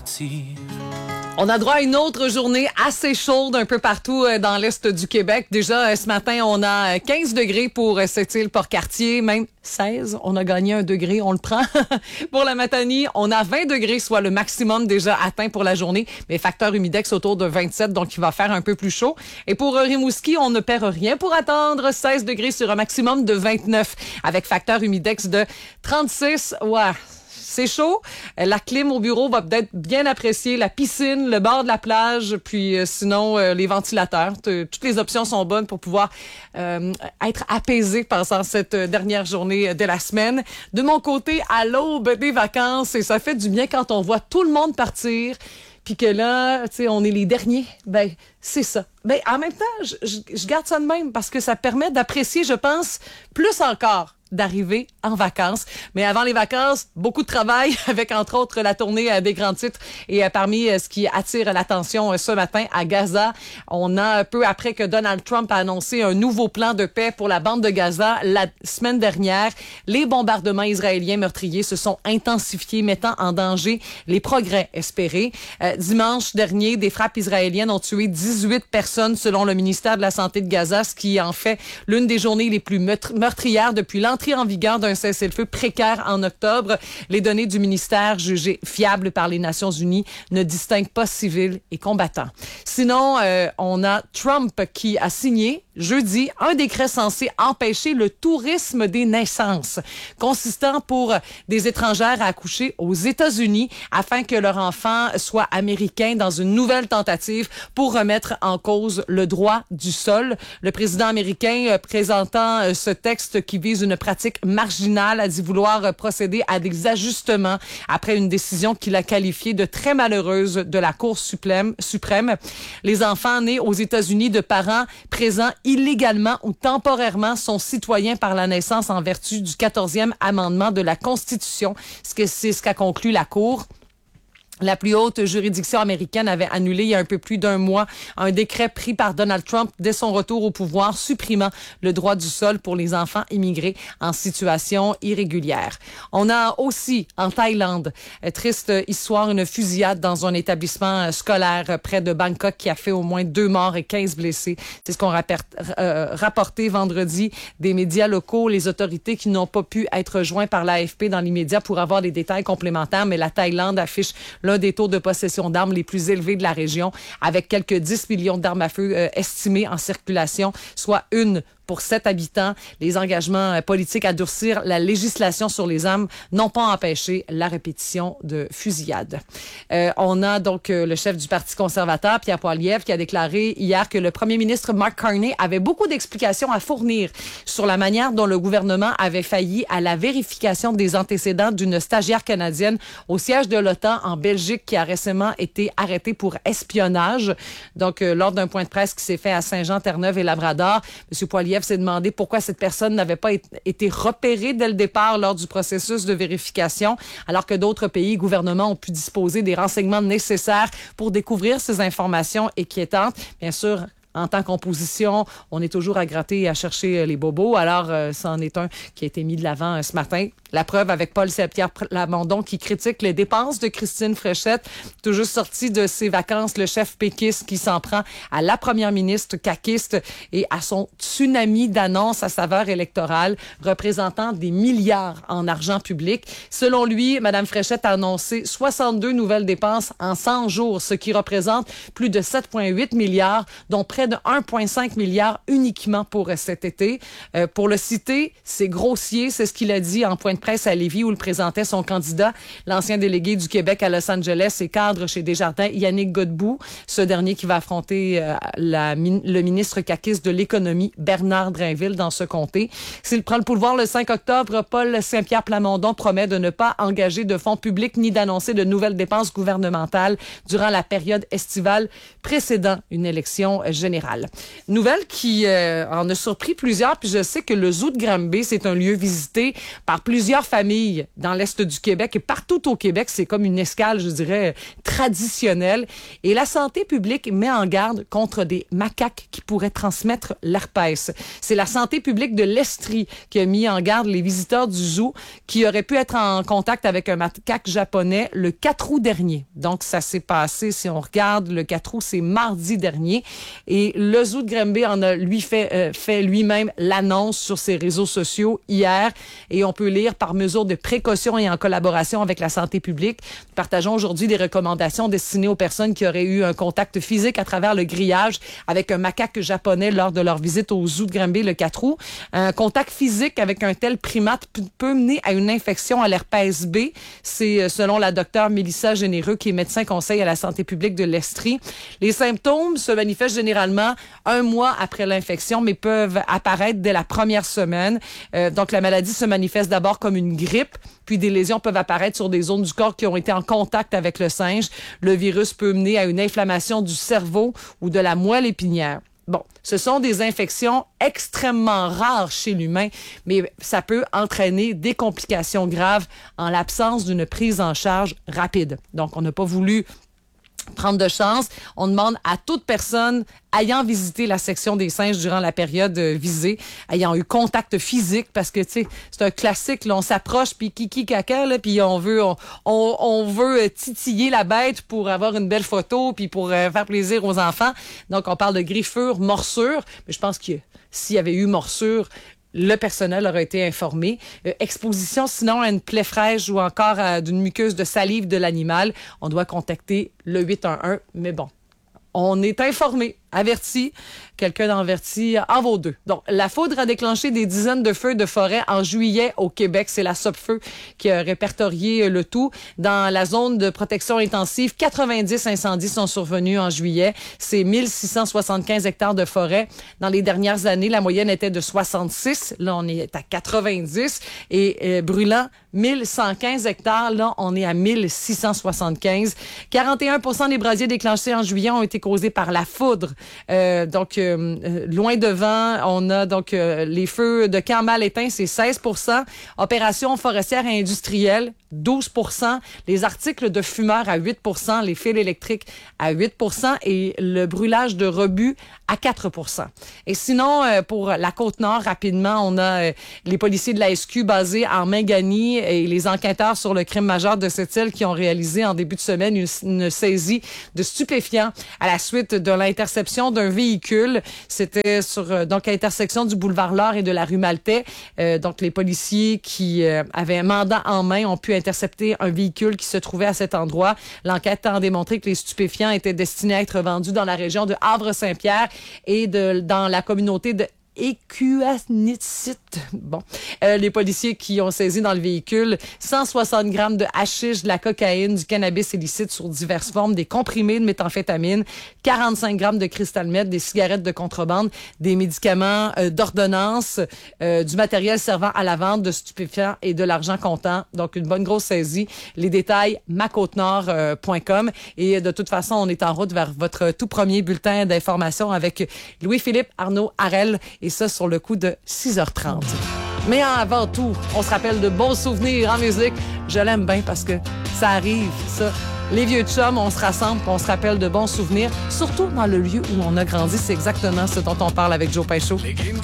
partir. On a droit à une autre journée assez chaude un peu partout dans l'est du Québec. Déjà, ce matin, on a 15 degrés pour cette île Port-Cartier, même 16. On a gagné 1 degré, on le prend. Pour la Matanie, on a 20 degrés, soit le maximum déjà atteint pour la journée, mais facteur humidex autour de 27, donc il va faire un peu plus chaud. Et pour Rimouski, on ne perd rien pour attendre 16 degrés sur un maximum de 29, avec facteur humidex de 36. Ouais. C'est chaud. La clim au bureau va peut-être bien apprécier. La piscine, le bord de la plage, puis sinon les ventilateurs. Toutes les options sont bonnes pour pouvoir être apaisé pendant cette dernière journée de la semaine. De mon côté, à l'aube des vacances, et ça fait du bien quand on voit tout le monde partir, puis que là, tu sais, on est les derniers. Ben, c'est ça. Ben, en même temps, je garde ça de même parce que ça permet d'apprécier, je pense, plus encore d'arriver en vacances. Mais avant les vacances, beaucoup de travail avec, entre autres, la tournée des grands titres. Et parmi ce qui attire l'attention ce matin à Gaza, on a peu après que Donald Trump a annoncé un nouveau plan de paix pour la bande de Gaza la semaine dernière. Les bombardements israéliens meurtriers se sont intensifiés, mettant en danger les progrès espérés. Dimanche dernier, des frappes israéliennes ont tué 18 personnes selon le ministère de la Santé de Gaza, ce qui en fait l'une des journées les plus meurtrières depuis l'entrée en vigueur d'un cessez-le-feu précaire en octobre. Les données du ministère jugées fiables par les Nations unies ne distinguent pas civils et combattants. Sinon, on a Trump qui a signé jeudi un décret censé empêcher le tourisme des naissances, consistant pour des étrangères à accoucher aux États-Unis afin que leur enfant soit américain dans une nouvelle tentative pour remettre en cause le droit du sol. Le président américain présentant ce texte qui vise une pratique marginale a dit vouloir procéder à des ajustements après une décision qu'il a qualifiée de très malheureuse de la Cour suprême. Les enfants nés aux États-Unis de parents présents illégalement ou temporairement sont citoyens par la naissance en vertu du 14e amendement de la Constitution. C'est ce qu'a conclu la Cour. La plus haute juridiction américaine avait annulé il y a un peu plus d'un mois un décret pris par Donald Trump dès son retour au pouvoir, supprimant le droit du sol pour les enfants immigrés en situation irrégulière. On a aussi, en Thaïlande, triste histoire, une fusillade dans un établissement scolaire près de Bangkok qui a fait au moins 2 morts et 15 blessés. C'est ce qu'ont rapporté vendredi des médias locaux. Les autorités qui n'ont pas pu être joints par l'AFP dans l'immédiat pour avoir des détails complémentaires, mais la Thaïlande affiche l'un des taux de possession d'armes les plus élevés de la région, avec quelques 10 millions d'armes à feu estimées en circulation, soit 1 pour 7 habitants. Les engagements politiques à durcir la législation sur les armes n'ont pas empêché la répétition de fusillades. On a donc le chef du Parti conservateur, Pierre Poilievre, qui a déclaré hier que le premier ministre Mark Carney avait beaucoup d'explications à fournir sur la manière dont le gouvernement avait failli à la vérification des antécédents d'une stagiaire canadienne au siège de l'OTAN en Belgique qui a récemment été arrêtée pour espionnage. Donc, lors d'un point de presse qui s'est fait à Saint-Jean-Terre-Neuve et Labrador, M. Poilievre s'est demandé pourquoi cette personne n'avait pas été repérée dès le départ lors du processus de vérification, alors que d'autres pays et gouvernements ont pu disposer des renseignements nécessaires pour découvrir ces informations inquiétantes. Bien sûr, en tant qu'opposition, on est toujours à gratter et à chercher les bobos. Alors, c'en est un qui a été mis de l'avant ce matin. La preuve avec Paul Saint-Pierre Plamondon qui critique les dépenses de Christine Fréchette. Tout juste sorti de ses vacances, le chef péquiste qui s'en prend à la première ministre caquiste et à son tsunami d'annonces à saveur électorale représentant des milliards en argent public. Selon lui, Mme Fréchette a annoncé 62 nouvelles dépenses en 100 jours, ce qui représente plus de 7,8 milliards, dont près de 1,5 milliard uniquement pour cet été. Pour le citer, c'est grossier, c'est ce qu'il a dit en point de presse à Lévis où il présentait son candidat, l'ancien délégué du Québec à Los Angeles et cadre chez Desjardins, Yannick Godbout, ce dernier qui va affronter le ministre caquiste de l'économie, Bernard Drainville, dans ce comté. S'il prend le pouvoir le 5 octobre, Paul Saint-Pierre Plamondon promet de ne pas engager de fonds publics ni d'annoncer de nouvelles dépenses gouvernementales durant la période estivale précédant une élection générale général. Nouvelle qui en a surpris plusieurs, puis je sais que le zoo de Granby, c'est un lieu visité par plusieurs familles dans l'Est du Québec et partout au Québec. C'est comme une escale, je dirais, traditionnelle. Et la santé publique met en garde contre des macaques qui pourraient transmettre l'herpès. C'est la santé publique de l'Estrie qui a mis en garde les visiteurs du zoo qui auraient pu être en contact avec un macaque japonais le 4 août dernier. Donc, ça s'est passé, si on regarde, le 4 août, c'est mardi dernier. Et le zoo de Granby en a fait lui-même l'annonce sur ses réseaux sociaux hier. Et on peut lire par mesure de précaution et en collaboration avec la santé publique. Nous partageons aujourd'hui des recommandations destinées aux personnes qui auraient eu un contact physique à travers le grillage avec un macaque japonais lors de leur visite au zoo de Granby le 4 août. Un contact physique avec un tel primate peut mener à une infection à l'herpès B. C'est selon la docteure Mélissa Généreux, qui est médecin conseil à la santé publique de l'Estrie. Les symptômes se manifestent généralement un mois après l'infection, mais peuvent apparaître dès la première semaine. Donc, la maladie se manifeste d'abord comme une grippe, puis des lésions peuvent apparaître sur des zones du corps qui ont été en contact avec le singe. Le virus peut mener à une inflammation du cerveau ou de la moelle épinière. Bon, ce sont des infections extrêmement rares chez l'humain, mais ça peut entraîner des complications graves en l'absence d'une prise en charge rapide. Donc, on n'a pas voulu prendre de chance. On demande à toute personne ayant visité la section des singes durant la période visée, ayant eu contact physique, parce que, tu sais, c'est un classique, là, on s'approche, puis kiki caca, là, puis on veut titiller la bête pour avoir une belle photo, puis pour faire plaisir aux enfants. Donc, on parle de griffure, morsure, mais je pense que s'il y avait eu morsure, le personnel aurait été informé. Exposition sinon à une plaie fraîche ou encore d'une muqueuse de salive de l'animal, on doit contacter le 811. Mais bon, on est informé, averti. Quelqu'un d'averti en vaut deux. Donc, la foudre a déclenché des dizaines de feux de forêt en juillet au Québec. C'est la SOPFEU qui a répertorié le tout. Dans la zone de protection intensive, 90 incendies sont survenus en juillet. C'est 1675 hectares de forêt. Dans les dernières années, la moyenne était de 66. Là, on est à 90. Et brûlant, 1115 hectares. Là, on est à 1675. 41% des brasiers déclenchés en juillet ont été causés par la foudre. Loin devant, on a donc les feux de camp mal éteints, c'est 16%. Opérations forestières et industrielles, 12%. Les articles de fumeurs à 8%. Les fils électriques à 8%. Et le brûlage de rebut à 4%. Et sinon, pour la Côte-Nord, rapidement, on a les policiers de la SQ basés en Mingani et les enquêteurs sur le crime majeur de cette île qui ont réalisé en début de semaine une saisie de stupéfiants à la suite de l'interception d'un véhicule. C'était sur donc à l'intersection du boulevard Laure et de la rue Maltais. Donc les policiers qui avaient un mandat en main ont pu intercepter un véhicule qui se trouvait à cet endroit. L'enquête a démontré que les stupéfiants étaient destinés à être vendus dans la région de Havre-Saint-Pierre et dans la communauté de Écuanitsit. Bon. Les policiers qui ont saisi dans le véhicule 160 grammes de hashish, de la cocaïne, du cannabis illicite sous diverses formes, des comprimés de méthamphétamine, 45 grammes de cristal meth, des cigarettes de contrebande, des médicaments d'ordonnance, du matériel servant à la vente de stupéfiants et de l'argent comptant. Donc, une bonne grosse saisie. Les détails, macôtenord.com. Et de toute façon, on est en route vers votre tout premier bulletin d'information avec Louis-Philippe Arnaud Harel. Et ça, sur le coup de 6h30. Mais avant tout, on se rappelle de bons souvenirs en musique. Je l'aime bien parce que ça arrive, ça. Les vieux chums, on se rassemble, on se rappelle de bons souvenirs, surtout dans le lieu où on a grandi. C'est exactement ce dont on parle avec Joe Pinchot.